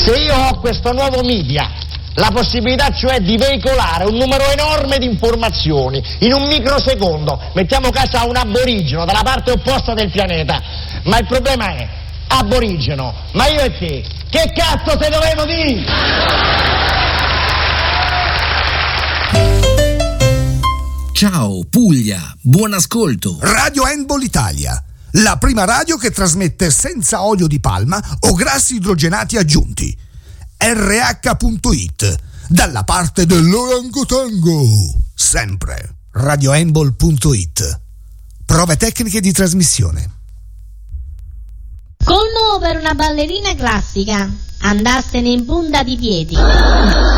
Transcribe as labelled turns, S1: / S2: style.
S1: Se io ho questo nuovo media, la possibilità cioè di veicolare un numero enorme di informazioni in un microsecondo, mettiamo caso a un aborigeno dalla parte opposta del pianeta, ma il problema è, aborigeno, ma io e te, che cazzo te dovevo dire?
S2: Ciao Puglia, buon ascolto.
S3: Radio Handball Italia, la prima radio che trasmette senza olio di palma o grassi idrogenati aggiunti. RH.it, dalla parte dell'orangotango, sempre. radiohandball.it. Prove tecniche di trasmissione.
S4: Colmo per una ballerina classica, andarsene in punta di piedi.